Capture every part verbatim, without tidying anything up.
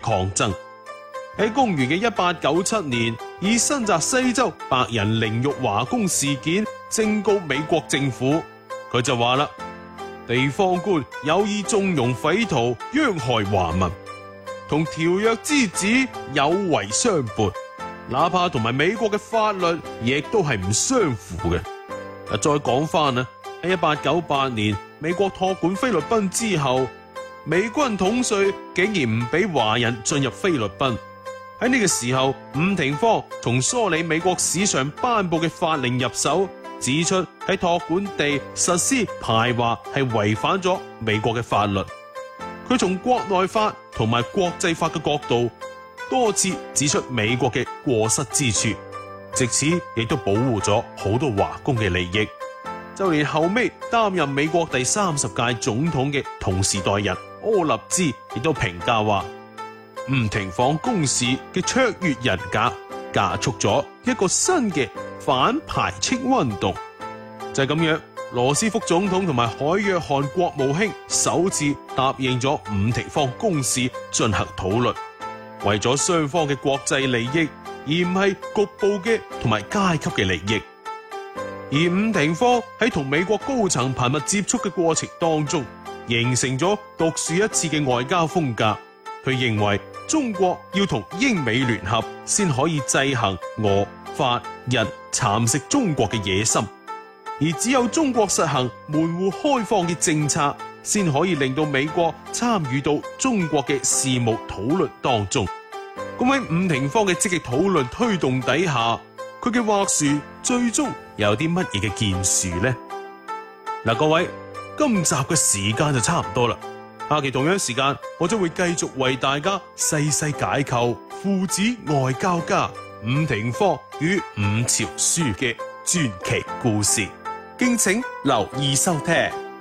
抗爭。喺公元嘅一八九七年，以新澤西州白人凌辱華工事件正告美國政府，佢就話啦，地方官有意縱容匪徒，殃害華民，同條約之旨有違相悖，哪怕同埋美國嘅法律亦都係唔相符嘅。再講翻啦，喺一八九八年美國託管菲律賓之後，美軍統帥竟然唔俾華人進入菲律賓。喺呢個時候，伍廷芳從梳理美國史上頒布嘅法令入手，指出喺託管地實施排華係違反咗美國嘅法律。佢從國內法同埋國際法嘅角度，多次指出美國嘅過失之處，藉此亦都保護咗好多華工嘅利益。就連後尾擔任美國第三十屆總統嘅同時代人柯立芝亦都評價話，伍廷芳公使嘅卓越人格加速咗一個新嘅反排斥運動。就係咁樣，羅斯福總統同埋海約翰國務卿首次答應咗伍廷芳公使進行討論，為咗雙方嘅國際利益，而唔係局部嘅同埋階級嘅利益。而伍廷芳喺同美國高層頻密接觸嘅過程當中，形成咗獨樹一幟嘅外交風格。佢認為中國要同英美聯合，先可以制衡俄法日蠶食中國嘅野心，而只有中國實行門戶開放嘅政策，先可以令到美國參與到中國嘅事務討論當中。咁喺伍廷芳嘅積極討論推動底下，佢嘅劃樹最終有啲乜嘢嘅建樹呢？嗱，各位，今集嘅時間就差唔多啦。下期同樣時間，我將會繼續為大家細細解構父子外交家伍廷芳與伍朝樞嘅傳奇故事，敬請留意收聽。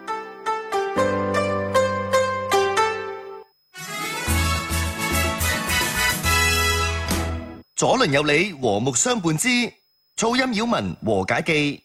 左鄰右里和睦相伴之噪音擾民和解記。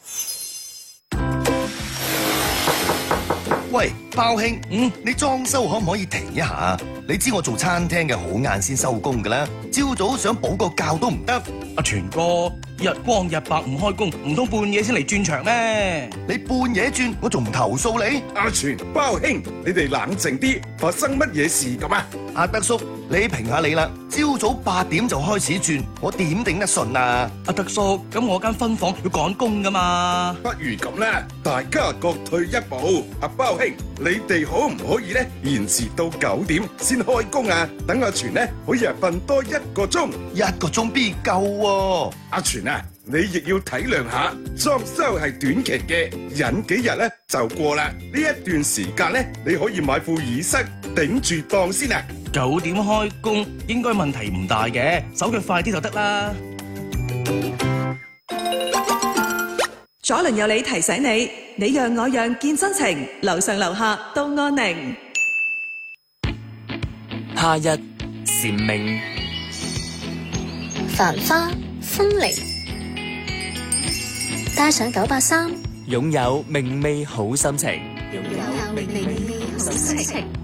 喂，包兄，嗯，你裝修可唔可以停一下？你知我做餐廳嘅好晏先收工噶啦，朝早想補個覺都唔得。 阿全哥，日光日白唔開工，唔通半夜先嚟轉場咩？ 你半夜轉，我仲唔投訴你？ 阿全、包兄，你哋冷靜啲，發生乜嘢事咁啊？ 阿德叔，你評下你啦，朝早八點就開始轉，我點頂得順啊？ 阿德叔，咁我間分房要趕工噶嘛？ 不如咁啦，大家各退一步。阿包兄，你哋可唔可以咧延遲到九點先開工啊？等阿全咧可以瞓多一個鐘。 一個鐘必夠喎？ 阿全啊，你亦要體諒下，裝修係短期嘅，忍幾日咧就過啦。呢一段時間咧，你可以買副耳塞頂住檔先啊。 九點開工應該問題唔大嘅，手腳快啲就得啦。 左鄰右里提醒你，你讓我讓見真情，樓上樓下都安寧。 夏日蟬鳴， 繁花分離，帶上九八三， 擁有明媚好心情。 擁有明媚好心情。